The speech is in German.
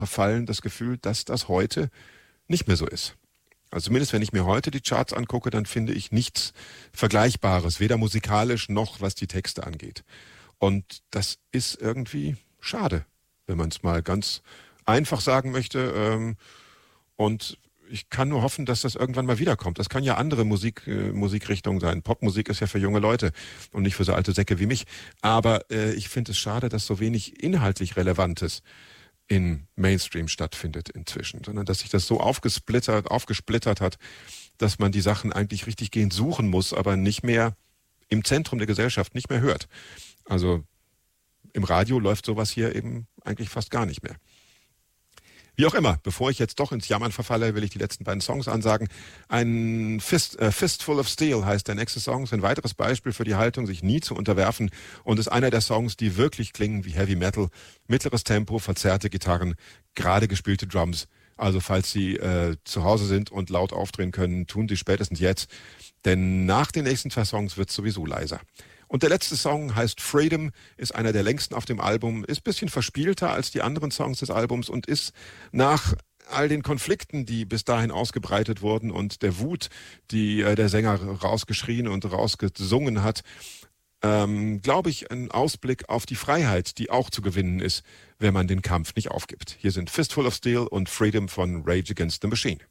verfallen das Gefühl, dass das heute nicht mehr so ist. Also zumindest wenn ich mir heute die Charts angucke, dann finde ich nichts Vergleichbares, weder musikalisch noch was die Texte angeht. Und das ist irgendwie schade, wenn man es mal ganz einfach sagen möchte. Und ich kann nur hoffen, dass das irgendwann mal wiederkommt. Das kann ja andere Musikrichtungen sein. Popmusik ist ja für junge Leute und nicht für so alte Säcke wie mich. Aber ich finde es schade, dass so wenig inhaltlich Relevantes in Mainstream stattfindet inzwischen, sondern dass sich das so aufgesplittert hat, dass man die Sachen eigentlich richtig gehend suchen muss, aber nicht mehr im Zentrum der Gesellschaft nicht mehr hört. Also im Radio läuft sowas hier eben eigentlich fast gar nicht mehr. Wie auch immer, bevor ich jetzt doch ins Jammern verfalle, will ich die letzten beiden Songs ansagen. Ein Fistful of Steel heißt der nächste Song. Ist ein weiteres Beispiel für die Haltung, sich nie zu unterwerfen und ist einer der Songs, die wirklich klingen wie Heavy Metal. Mittleres Tempo, verzerrte Gitarren, gerade gespielte Drums. Also falls Sie zu Hause sind und laut aufdrehen können, tun Sie spätestens jetzt. Denn nach den nächsten zwei Songs wird es sowieso leiser. Und der letzte Song heißt Freedom, ist einer der längsten auf dem Album, ist ein bisschen verspielter als die anderen Songs des Albums und ist nach all den Konflikten, die bis dahin ausgebreitet wurden und der Wut, die der Sänger rausgeschrien und rausgesungen hat, glaube ich, ein Ausblick auf die Freiheit, die auch zu gewinnen ist, wenn man den Kampf nicht aufgibt. Hier sind Fistful of Steel und Freedom von Rage Against the Machine.